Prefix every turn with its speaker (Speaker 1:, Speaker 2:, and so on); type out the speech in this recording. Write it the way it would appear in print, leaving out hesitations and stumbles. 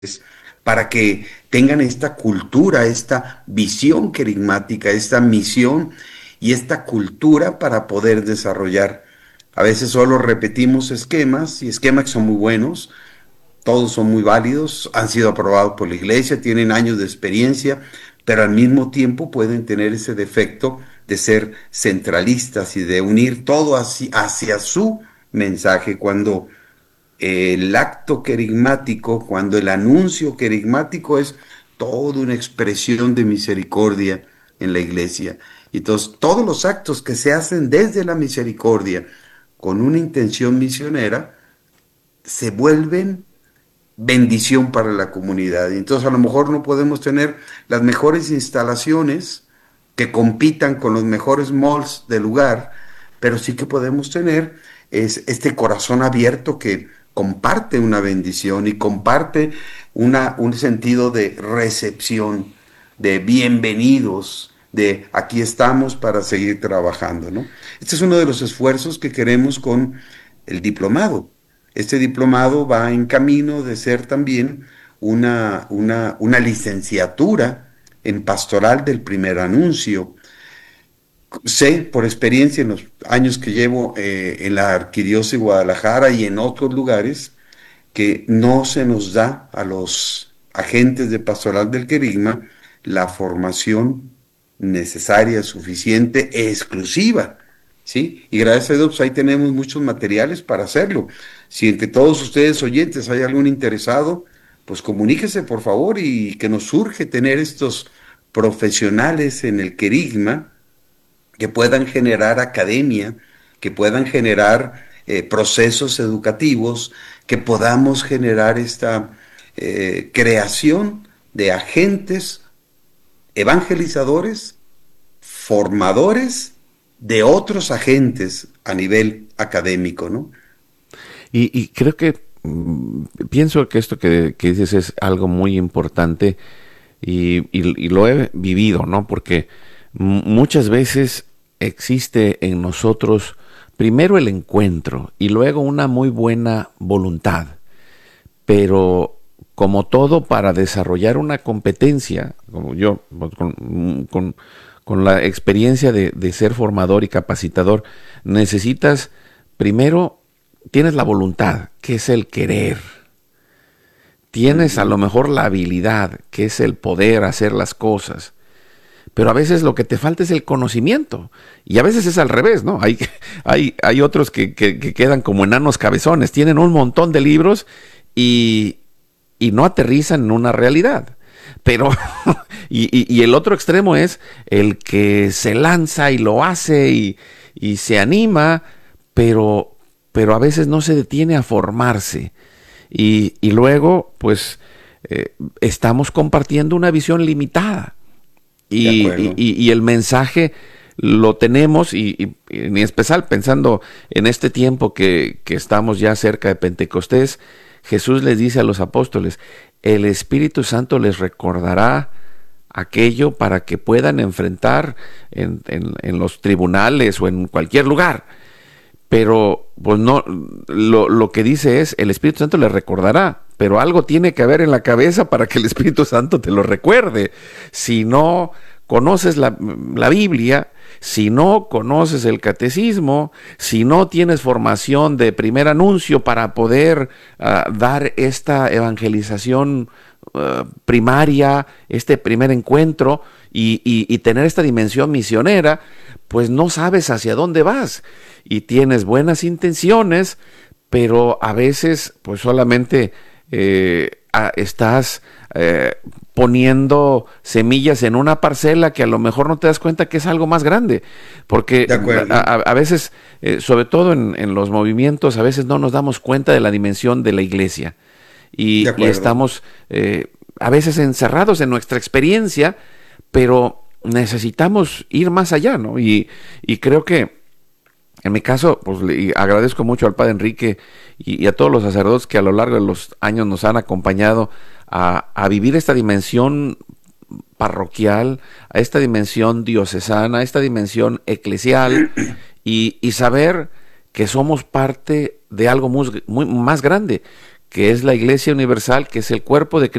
Speaker 1: para que tengan esta cultura, esta visión querigmática, esta misión y esta cultura para poder desarrollar. A veces solo repetimos esquemas y esquemas que son muy buenos, todos son muy válidos, han sido aprobados por la iglesia, tienen años de experiencia, pero al mismo tiempo pueden tener ese defecto de ser centralistas y de unir todo hacia su mensaje cuando el acto querigmático, cuando el anuncio querigmático es toda una expresión de misericordia en la iglesia. Y entonces todos los actos que se hacen desde la misericordia con una intención misionera se vuelven bendición para la comunidad. Y entonces a lo mejor no podemos tener las mejores instalaciones que compitan con los mejores malls del lugar, pero sí que podemos tener este corazón abierto que comparte una bendición y comparte un sentido de recepción, de bienvenidos, de aquí estamos para seguir trabajando, ¿no? Este es uno de los esfuerzos que queremos con el diplomado. Este diplomado va en camino de ser también una licenciatura en pastoral del primer anuncio. Sé por experiencia en los años que llevo en la Arquidiócesis de Guadalajara y en otros lugares que no se nos da a los agentes de pastoral del querigma la formación necesaria, suficiente, exclusiva, ¿sí? Y gracias a Dios pues ahí tenemos muchos materiales para hacerlo. Si entre todos ustedes oyentes hay algún interesado, pues comuníquese por favor y que nos surge tener estos profesionales en el querigma que puedan generar academia, que puedan generar procesos educativos, que podamos generar esta creación de agentes evangelizadores, formadores de otros agentes a nivel académico, ¿no?
Speaker 2: Y creo que pienso que esto que dices es algo muy importante y lo he vivido, ¿no? Porque muchas veces existe en nosotros primero el encuentro y luego una muy buena voluntad, pero como todo para desarrollar una competencia, como yo, con la experiencia de ser formador y capacitador, necesitas primero, tienes la voluntad, que es el querer, tienes a lo mejor la habilidad, que es el poder hacer las cosas, pero a veces lo que te falta es el conocimiento, y a veces es al revés, ¿no? Hay otros que quedan como enanos cabezones, tienen un montón de libros y no aterrizan en una realidad. Pero, y el otro extremo es el que se lanza y lo hace y se anima, pero a veces no se detiene a formarse. Y luego, pues, estamos compartiendo una visión limitada.
Speaker 1: De acuerdo.
Speaker 2: Y el mensaje lo tenemos, y en especial pensando en este tiempo que estamos ya cerca de Pentecostés, Jesús les dice a los apóstoles, el Espíritu Santo les recordará aquello para que puedan enfrentar en los tribunales o en cualquier lugar. Pero pues no, lo que dice es, el Espíritu Santo les recordará, pero algo tiene que haber en la cabeza para que el Espíritu Santo te lo recuerde. Si no conoces la Biblia, si no conoces el catecismo, si no tienes formación de primer anuncio para poder dar esta evangelización primaria, este primer encuentro y tener esta dimensión misionera, pues no sabes hacia dónde vas y tienes buenas intenciones, pero a veces pues solamente estás poniendo semillas en una parcela que a lo mejor no te das cuenta que es algo más grande, porque
Speaker 1: De acuerdo.
Speaker 2: a veces, sobre todo en los movimientos, a veces no nos damos cuenta de la dimensión de la iglesia
Speaker 1: De
Speaker 2: y
Speaker 1: acuerdo.
Speaker 2: estamos a veces encerrados en nuestra experiencia, pero necesitamos ir más allá, ¿no? Y creo que en mi caso, pues agradezco mucho al Padre Enrique y a todos los sacerdotes que a lo largo de los años nos han acompañado a vivir esta dimensión parroquial, a esta dimensión diocesana, a esta dimensión eclesial y saber que somos parte de algo muy más grande, que es la Iglesia Universal, que es el cuerpo de Cristo,